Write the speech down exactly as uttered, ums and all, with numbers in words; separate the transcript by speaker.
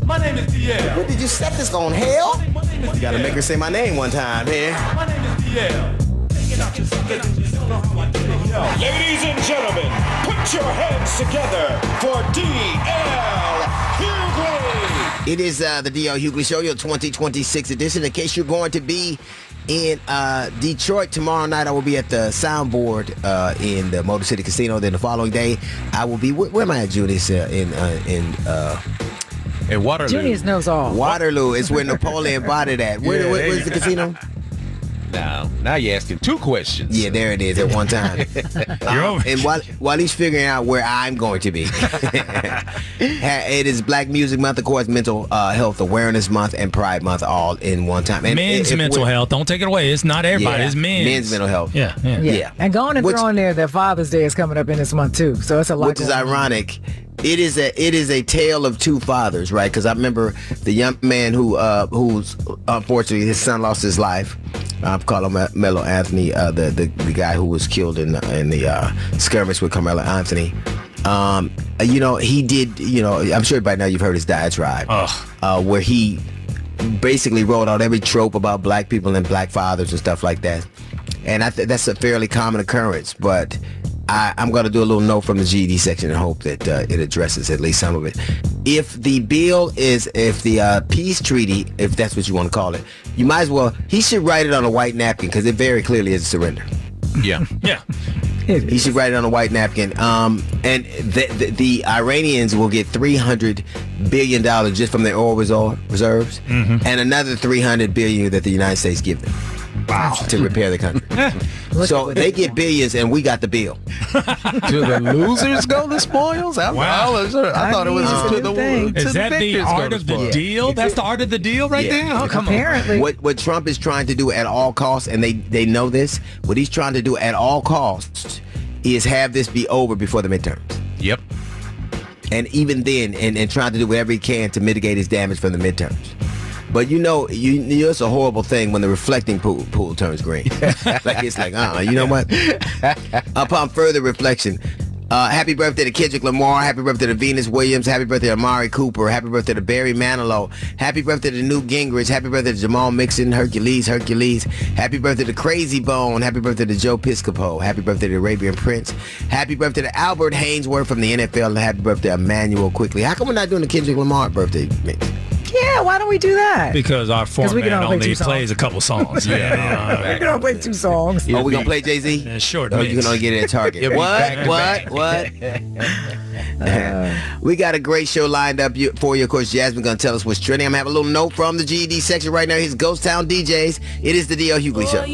Speaker 1: My name is D L.
Speaker 2: What, did you set this on hell?
Speaker 1: My name is
Speaker 2: You gotta
Speaker 1: D L.
Speaker 2: make her say my name one time here.
Speaker 1: My name is D L.
Speaker 3: Ladies and gentlemen, put your hands together for D L Hughley.
Speaker 2: It is uh, the D L Hughley Show, your twenty twenty-six edition. In case you're going to be in uh, Detroit tomorrow night, I will be at the Soundboard uh, in the Motor City Casino. Then the following day, I will be. Where, where am I at, Junius? Uh, in uh, in uh,
Speaker 4: And Waterloo.
Speaker 5: Junius knows all.
Speaker 2: Waterloo. It's where Napoleon bought it at. Where,
Speaker 4: Yeah,
Speaker 2: where,
Speaker 4: there
Speaker 2: where's
Speaker 4: you
Speaker 2: the
Speaker 4: go.
Speaker 2: casino?
Speaker 4: Now, now you're asking two questions.
Speaker 2: Yeah, there it is at one time. Um, and while while he's figuring out where I'm going to be, it is Black Music Month, of course, Mental uh, Health Awareness Month, and Pride Month all in one time. And
Speaker 6: men's
Speaker 2: if
Speaker 6: mental
Speaker 2: we're-
Speaker 6: health. Don't take it away. It's not everybody.
Speaker 2: Yeah,
Speaker 6: It's men's.
Speaker 2: men's mental health.
Speaker 6: Yeah, yeah.
Speaker 5: Yeah.
Speaker 2: Yeah.
Speaker 5: And go on and
Speaker 2: Which-
Speaker 5: throw in there that Father's Day is coming up in this month too. So it's a lot.
Speaker 2: Which is
Speaker 5: going on.
Speaker 2: ironic. It is a it is a tale of two fathers, right? Because I remember the young man who uh, who's unfortunately his son lost his life. I'm calling him Melo Anthony, uh, the, the the guy who was killed in in the uh, skirmish with Carmelo Anthony. Um, you know, he did. You know, I'm sure by now you've heard his diatribe, uh, where he basically wrote out every trope about black people and black fathers and stuff like that. And I think that's a fairly common occurrence, but I, I'm going to do a little note from the G E D section and hope that uh, it addresses at least some of it. If the bill is, if the uh, peace treaty, if that's what you want to call it, you might as well, he should write it on a white napkin because it very clearly is a surrender.
Speaker 4: Yeah.
Speaker 6: Yeah.
Speaker 2: He should write it on a white napkin. Um, and the, the, the Iranians will get three hundred billion dollars just from their oil resor- reserves
Speaker 6: Mm-hmm.
Speaker 2: and another three hundred billion dollars that the United States give them. Wow. To repair the country. So they get billions and we got the bill.
Speaker 4: Do the losers go the spoils? I,
Speaker 6: Wow.
Speaker 4: I, was- I thought it was
Speaker 5: I mean,
Speaker 4: to the,
Speaker 5: thing.
Speaker 4: to
Speaker 6: Is that the
Speaker 4: victors go
Speaker 6: art
Speaker 4: the
Speaker 6: of the
Speaker 4: spoils.
Speaker 6: deal? That's the art of the deal right
Speaker 2: Yeah.
Speaker 6: there? Oh, come on.
Speaker 5: Apparently.
Speaker 2: What what Trump is trying to do at all costs, and they, they know this, what he's trying to do at all costs is have this be over before the midterms.
Speaker 4: Yep.
Speaker 2: And even then, and, and trying to do whatever he can to mitigate his damage from the midterms. But you know, you, you know, it's a horrible thing when the reflecting pool, pool turns green. Like it's like, uh, you know what? Upon further reflection, uh, happy birthday to Kendrick Lamar. Happy birthday to Venus Williams. Happy birthday to Amari Cooper. Happy birthday to Barry Manilow. Happy birthday to Newt Gingrich. Happy birthday to Jamal Mixon, Hercules, Hercules. Happy birthday to Crazy Bone. Happy birthday to Joe Piscopo. Happy birthday to Arabian Prince. Happy birthday to Albert Hainsworth from the N F L. And happy birthday to Emmanuel Quickly. How come we're not doing the Kendrick Lamar birthday mix?
Speaker 5: Yeah, why don't we do that?
Speaker 6: Because our
Speaker 5: we
Speaker 6: format
Speaker 5: can only play
Speaker 6: only
Speaker 5: two songs.
Speaker 6: plays a couple songs. yeah.
Speaker 5: We can only play two songs.
Speaker 2: Oh, we gonna play Jay-Z?
Speaker 6: Yeah, short
Speaker 2: Oh, you
Speaker 6: mix.
Speaker 2: can only get it at Target.
Speaker 4: It'll be back
Speaker 2: What?
Speaker 4: to
Speaker 2: What?
Speaker 4: back.
Speaker 2: What? We got a great show lined up you- for you. Of course, Jasmine gonna tell us what's trending. I'm gonna have a little note from the G E D section right now. Here's Ghost Town D Js. It is the D L Hughley Show.